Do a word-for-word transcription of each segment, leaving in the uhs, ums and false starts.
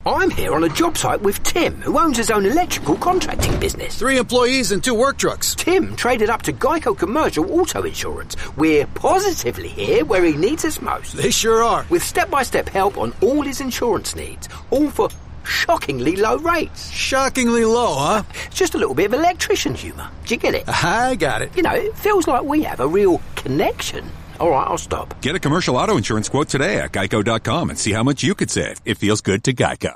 I'm here on a job site with Tim, who owns his own electrical contracting business. Three employees and two work trucks. Tim traded up to Geico Commercial Auto Insurance. We're positively here where he needs us most. They sure are. With step-by-step help on all his insurance needs, all for shockingly low rates. Shockingly low, huh? It's just a little bit of electrician humour. Do you get it? I got it. You know, it feels like we have a real connection. All right, I'll stop. Get a commercial auto insurance quote today at geico dot com and see how much you could save. It feels good to Geico.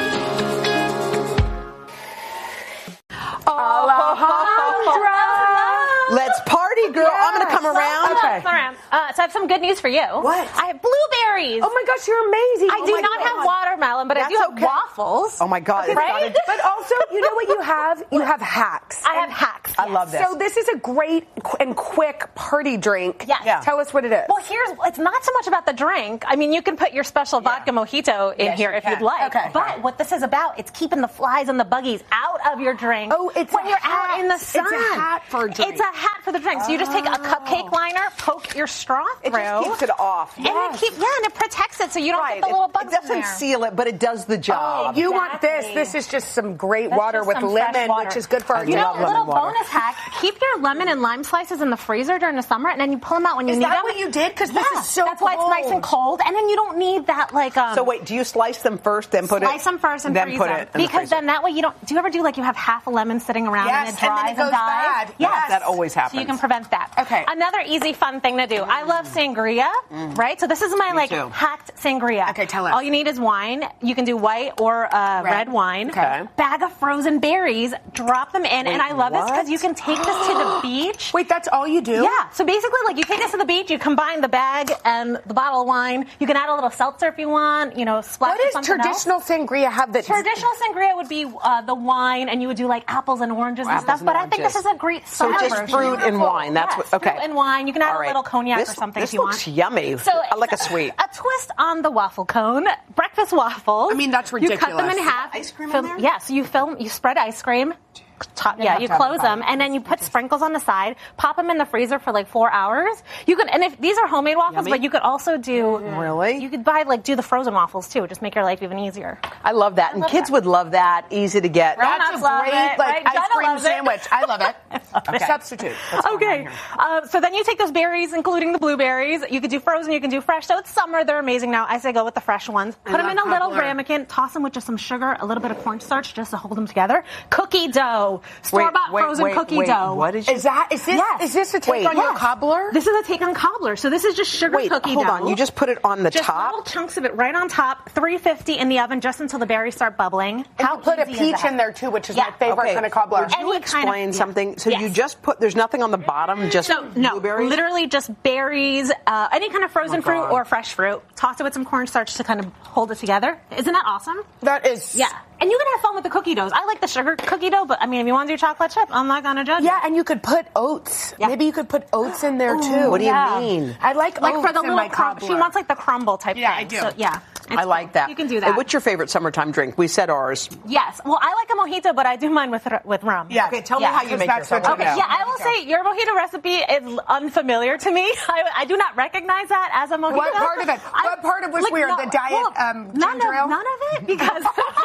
Let's party, girl. Yes. I'm going to come around. Okay. around. Uh, so I have some good news for you. What? I have blueberries. Oh, my gosh, you're amazing. I oh do my not God. have watermelon, but That's I do have okay. waffles. Oh, my God. Okay, It's right? gotta- But also, you know what you have? You have hacks. I have hacks. I yes. love this. So this is a great qu- and quick party drink. Yes. Yeah. Tell us what it is. Well, here's, it's not so much about the drink. I mean, you can put your special vodka mojito in Yes, here you if can. you'd like. Okay. But what this is about, it's keeping the flies and the buggies out of your drink. Oh, it's when a you're hat. out in the It's sun. a hat for a drink. It's a hat for the drink. So you just take a cupcake liner, poke your straw It through. just keeps it off. And it keep, yeah, and it protects it so you don't Right. get the little It, bugs it doesn't in there. seal it, but it does the Oh, job. you want this. Exactly. This is just some great That's water just with some fresh lemon, water. which is good for our You know, love a lemon little water. bonus hack, keep your lemon and lime slices in the freezer during the summer, and then you pull them out when you Is need that them. what you did? Because Yeah, this is so that's why it's nice and cold, and then you don't need that, like, um... So wait, do you slice them first, then put it? Slice them first and then freeze put them. it in the Because freezer? then that way you don't... Do you ever do, like, you have half a lemon sitting around Yes, and it and dries then it goes dies? bad. Yes. Yes. That always happens. So you can prevent that. Okay. Another easy, fun thing to do. I love sangria, right? So this is my, like, too. hacked sangria. Okay, tell us. All you need is wine. You can do white or uh, red. Red. wine. Okay. Bag of frozen berries. Drop them in. and I love this what? because you can take this to the beach. Wait, that's all you do? Yeah. So basically, like, you take this to the beach, you combine the bag and the bottle of wine. You can add a little seltzer if you want, you know, splash What with does something traditional else. sangria have that... Traditional sangria would be uh, the wine, and you would do like apples and oranges and Apples stuff. and But I think oranges. this is a great So summer just version. fruit and wine. That's Yes, what. Okay. fruit and wine. You can add All a right. little cognac this, or something This if you looks want. yummy. So I like a it's sweet. A twist on the waffle cone. Breakfast waffles. I mean, that's You cut them ridiculous. in half. Ice cream in fill- there? Yes, you fill. You spread ice cream. Top, yeah, you close them, and then you put sprinkles on the side. Pop them in the freezer for like four hours. You could, and if these are homemade waffles, Yummy. but you could also do. Really? You could buy like do the frozen waffles too. Just make your life even easier. I love that, and love kids that. would love that. Easy to get. Right. That's a Grown-ups love great, it, like, right? ice Jenna cream loves it. sandwich. I love it. love it. Substitute. That's what I Okay, want here. uh, so then you take those berries, including the blueberries. You could do frozen, you can do fresh. So it's summer; they're amazing now. I say go with the fresh ones. Put them love in a little cobbler. ramekin, toss them with just some sugar, a little bit of cornstarch, just to hold them together. Cookie dough, store bought wait, frozen wait, cookie wait. dough. What is? Is that, is this, Yes. is this a take Wait. on your Yes. cobbler? This is a take on cobbler. So this is just sugar Wait, cookie hold dough. on. You just put it on the just top. little chunks of it right on top. three fifty in the oven just until the berries start bubbling. And How you put a easy is peach that? in there too, which is Yeah. my favorite Okay. kind of cobbler. Would you Any kind of- explain yeah. something? So you Yes. just put. There's nothing on the bottom. Just So no, blueberries. literally just berries, uh, any kind of frozen Oh my fruit God. or fresh fruit. Toss it with some cornstarch to kind of hold it together. Isn't that awesome? That is... Yeah, and you can have fun with the cookie doughs. I like the sugar cookie dough, but I mean, if you want to do chocolate chip, I'm not gonna judge. Yeah, you. and you could put oats. Yeah. Maybe you could put oats in there too. What do you Yeah. mean? I like like oats for the in little my crumb. cobbler. She wants like the crumble type Yeah, thing. I do. So, yeah, it's I like cool. that. You can do Hey, that. what's your favorite summertime drink? We said ours. Yes. Well, I like a mojito, but I do mine with with rum. Yeah. Okay, tell Yeah, me how you because make that's your what you summertime. Okay, yeah, I will say your mojito recipe is unfamiliar to me. I, I do not recognize that as a mojito. What part of it? I- What part of it was weird? The diet, well, um, none ginger ale? of, none of it, because...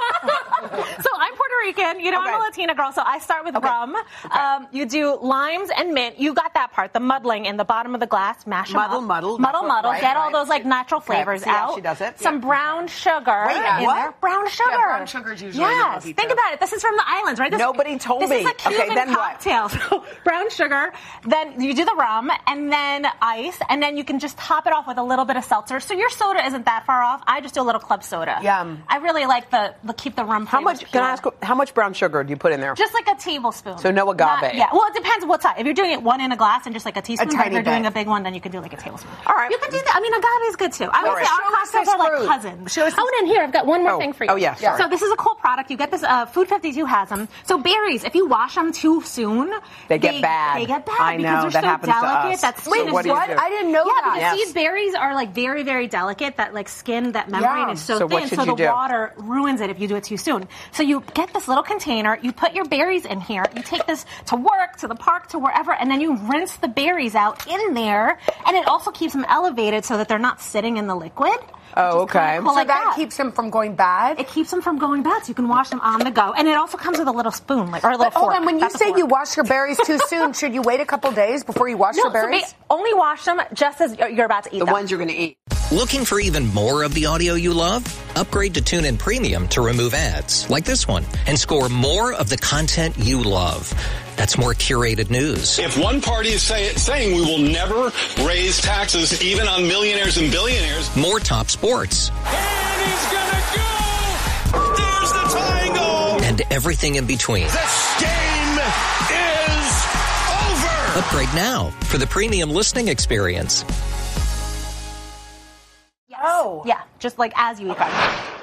So I'm Puerto Rican, you know, Okay. I'm a Latina girl, so I start with Okay. rum. Okay. Um, you do limes and mint. You got that part, the muddling in the bottom of the glass. Mash them Muddle, up. muddle. Muddle, muddle. Right, Get all right. those, like, natural flavors see how out. she does it? Some Yeah. brown sugar Wait, in what? there. Brown sugar. brown sugar's usually in the Yes. mojito. Think about it. This is from the islands, right? This, Nobody told this me. This is a Okay, Cuban then what? cocktail. So brown sugar. Then you do the rum, and then ice, and then you can just top it off with a little bit of seltzer. So your soda isn't that far off. I just do a little club soda. Yum. I really like the, the keep the rum. How flavors much? Can I pure. ask? How much brown sugar do you put in there? Just like a tablespoon. So no agave. Not- yeah. Well, it depends what size. If you're doing it one in a glass and just like a teaspoon, but if tiny you're doing bit. a big one, then you can do like a tablespoon. All right. You can do that. I mean, agave is good too. I would All right. say Show our us cocktails this are like fruit. cousins. Show us Oh, and in here, I've got one more Oh. thing for you. Oh, yeah, sorry. So this is a cool product. You get this. Uh, Food fifty-two has them. So berries, if you wash them too soon, They get bad. They get bad I know, because they're that so happens to delicate. us. That So skin what is do you What? do? I didn't know yeah, that. because Yes. these berries are like very, very delicate. That like skin, that membrane Yeah. is so, So what thin, should so you the do? water ruins it if you do it too soon. So you get the this little container, you put your berries in here, you take this to work, to the park, to wherever, and then you rinse the berries out in there, and it also keeps them elevated so that they're not sitting in the liquid. Oh, okay. Cool so like that, that keeps them from going bad? It keeps them from going bad, so you can wash them on the go. And it also comes with a little spoon, like or a little But hold fork. on, when you That's a say fork. you wash your berries too soon, should you wait a couple days before you wash no, your berries? So ba- only wash them just as you're about to eat The them. ones you're going to eat. Looking for even more of the audio you love? Upgrade to TuneIn Premium to remove ads, like this one, and score more of the content you love. That's more curated news. If one party is say, saying we will never raise taxes even on millionaires and billionaires. More top sports. And he's gonna go! There's the tying goal! And everything in between. This game is over! Upgrade now for the premium listening experience. Yes. Oh. Yeah, just like as you eat them.